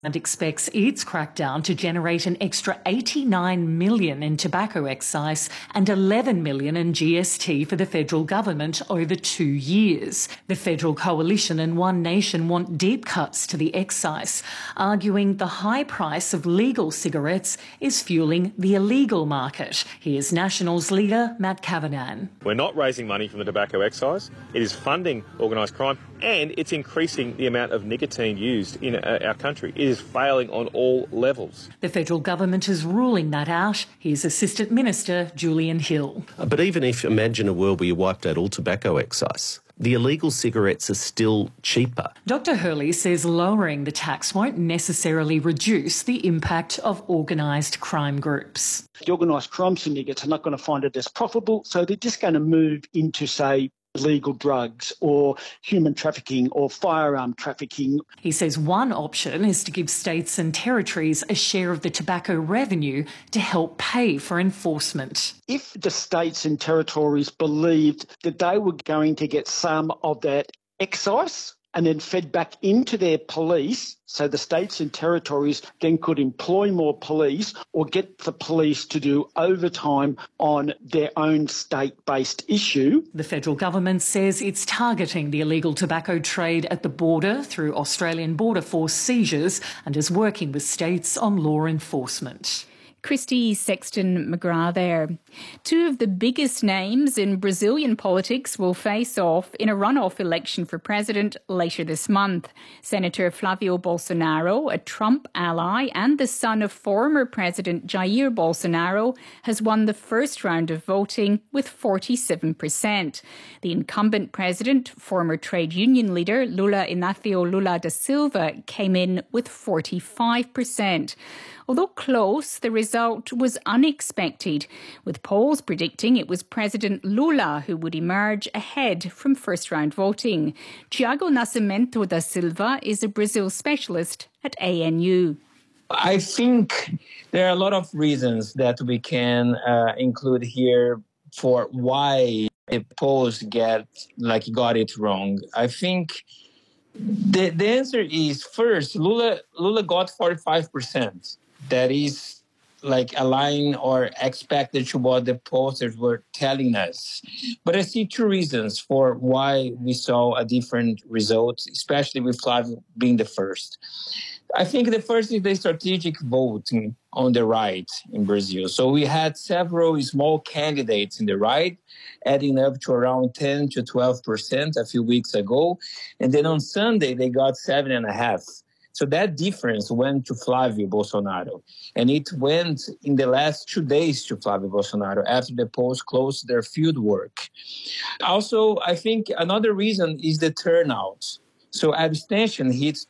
and expects its crackdown to generate an extra $89 million in tobacco excise and $11 million in GST for the federal government over 2 years. The Federal Coalition and One Nation want deep cuts to the excise, arguing the high price of legal cigarettes is fueling the illegal market. Here's Nationals leader Matt Cavanaugh. We're not raising money from the tobacco excise. It is funding organised crime and it's increasing the amount of nicotine used in our country. It is failing on all levels. The federal government is ruling that out. Here's Assistant Minister Julian Hill. But even if imagine a world where you wiped out all tobacco excise, the illegal cigarettes are still cheaper. Dr Hurley says lowering the tax won't necessarily reduce the impact of organised crime groups. The organised crime syndicates are not going to find it as profitable, so they're just going to move into, say, illegal drugs or human trafficking or firearm trafficking. He says one option is to give states and territories a share of the tobacco revenue to help pay for enforcement. If the states and territories believed that they were going to get some of that excise and then fed back into their police, so the states and territories then could employ more police or get the police to do overtime on their own state-based issue. The federal government says it's targeting the illegal tobacco trade at the border through Australian Border Force seizures and is working with states on law enforcement. Christy Sexton McGrath there. Two of the biggest names in Brazilian politics will face off in a runoff election for president later this month. Senator Flavio Bolsonaro, a Trump ally and the son of former President Jair Bolsonaro, has won the first round of voting with 47%. The incumbent president, former trade union leader Lula Inácio Lula da Silva, came in with 45%. Although close, the result was unexpected, with polls predicting it was President Lula who would emerge ahead from first-round voting. Tiago Nascimento da Silva is a Brazil specialist at ANU. I think there are a lot of reasons that we can include here for why the polls got it wrong. I think the answer is, first, Lula got 45%. That is aligned or expected to what the pollsters were telling us. But I see two reasons for why we saw a different result, especially with Flavio being the first. I think the first is the strategic voting on the right in Brazil. So we had several small candidates in the right, adding up to around 10 to 12% a few weeks ago. And then on Sunday, they got 7.5%. So that difference went to Flavio Bolsonaro. And it went in the last 2 days to Flavio Bolsonaro after the polls closed their field work. Also, I think another reason is the turnout. So abstention hits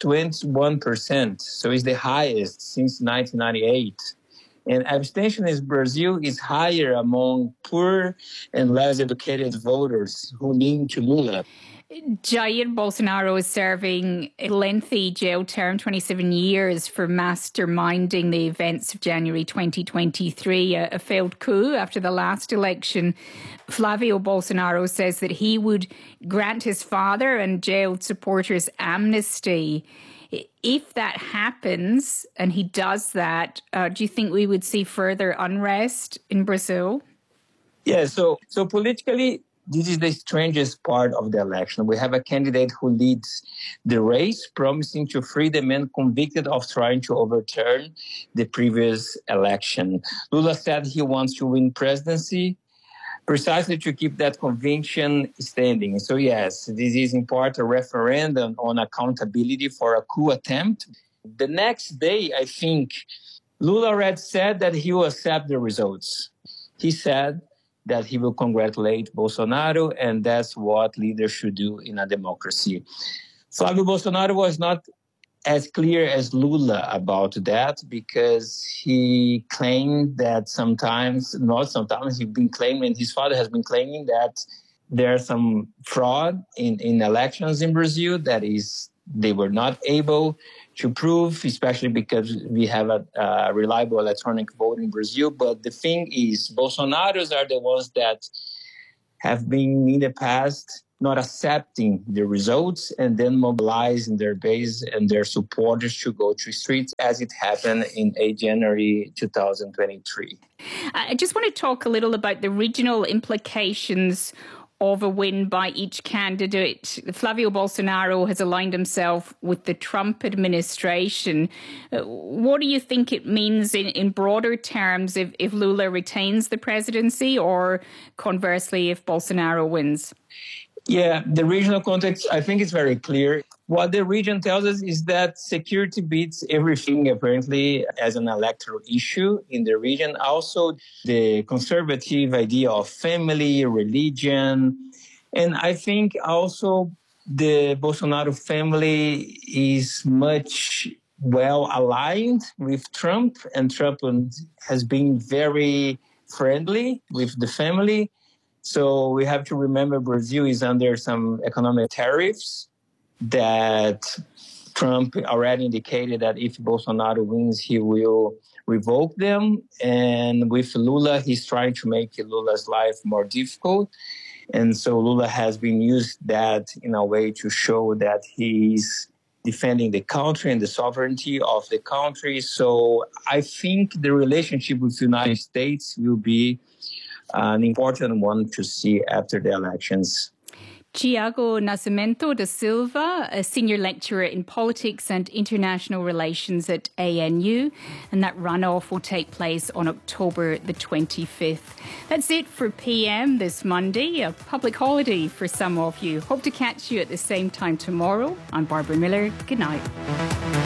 21%. So it's the highest since 1998. And abstention in Brazil is higher among poor and less educated voters who lean to Lula. Jair Bolsonaro is serving a lengthy jail term, 27 years, for masterminding the events of January 2023, a failed coup after the last election. Flavio Bolsonaro says that he would grant his father and jailed supporters amnesty. If that happens, and he does that, do you think we would see further unrest in Brazil? Yeah, so politically, this is the strangest part of the election. We have a candidate who leads the race, promising to free the men convicted of trying to overturn the previous election. Lula said he wants to win presidency precisely to keep that conviction standing. So yes, this is in part a referendum on accountability for a coup attempt. The next day, I think, Lula already said that he will accept the results. He said that he will congratulate Bolsonaro, and that's what leaders should do in a democracy. Flavio Bolsonaro was not as clear as Lula about that because he claimed that he's been claiming, his father has been claiming that there's some fraud in elections in Brazil, that is, they were not able to prove, especially because we have a reliable electronic vote in Brazil. But the thing is, Bolsonaros are the ones that have been in the past not accepting the results and then mobilizing their base and their supporters to go to streets as it happened in January 2023. I just want to talk a little about the regional implications of a win by each candidate. Flavio Bolsonaro has aligned himself with the Trump administration. What do you think it means in broader terms if Lula retains the presidency, or conversely, if Bolsonaro wins? Yeah, the regional context, I think it's very clear. What the region tells us is that security beats everything, apparently, as an electoral issue in the region. Also, the conservative idea of family, religion. And I think also the Bolsonaro family is much well aligned with Trump, and Trump has been very friendly with the family. So we have to remember Brazil is under some economic tariffs that Trump already indicated that if Bolsonaro wins, he will revoke them. And with Lula, he's trying to make Lula's life more difficult. And so Lula has been used that in a way to show that he's defending the country and the sovereignty of the country. So I think the relationship with the United States will be an important one to see after the elections. Tiago Nascimento da Silva, a senior lecturer in politics and international relations at ANU, and that runoff will take place on October the 25th. That's it for PM this Monday, a public holiday for some of you. Hope to catch you at the same time tomorrow. I'm Barbara Miller. Good night.